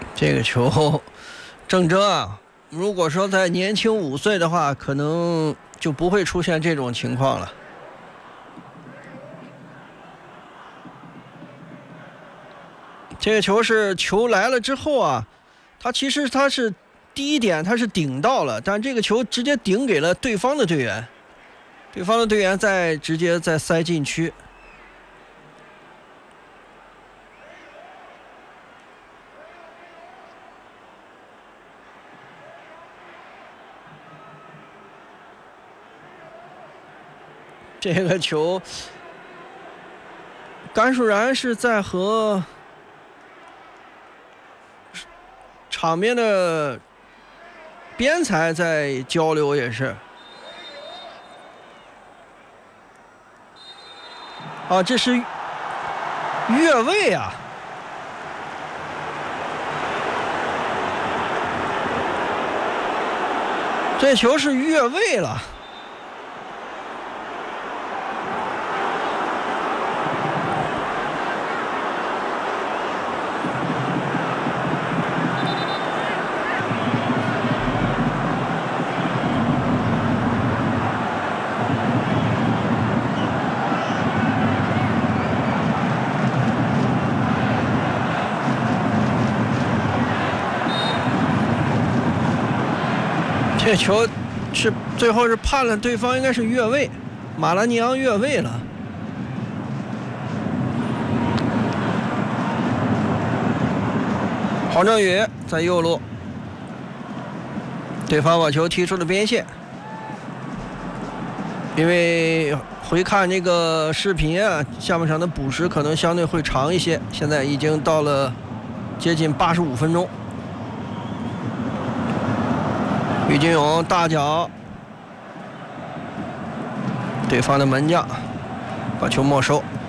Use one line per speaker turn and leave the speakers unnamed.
这个球，郑铮啊，如果说在年轻5岁的话，可能就不会出现这种情况了。这个球是球来了之后啊，其实是第一点他是顶到了，但这个球直接顶给了对方的队员，对方的队员直接塞禁区。这个球，甘树然是在和场边的边裁在交流，也是。啊，这是越位啊！这球是越位了。这球是最后是判了对方应该是越位，马拉尼昂越位了。黄正宇在右路，对方把球踢出了边线。因为回看这个视频啊，下半场的补时可能相对会长一些，现在已经到了接近85分钟。于金勇大脚，对方的门将把球没收。